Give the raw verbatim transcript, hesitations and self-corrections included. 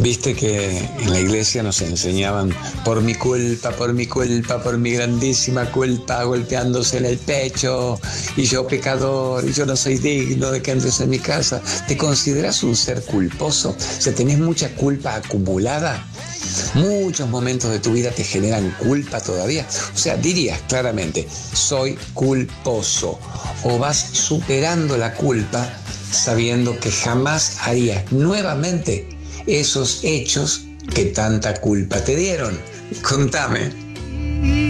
Viste que en la iglesia nos enseñaban por mi culpa, por mi culpa, por mi grandísima culpa, golpeándose en el pecho, y yo pecador, y yo no soy digno de que entres en mi casa. ¿Te consideras un ser culposo? O sea, ¿tenés mucha culpa acumulada? Muchos momentos de tu vida te generan culpa todavía. O sea, dirías claramente, soy culposo. O vas superando la culpa sabiendo que jamás harías nuevamente esos hechos que tanta culpa te dieron. Contame.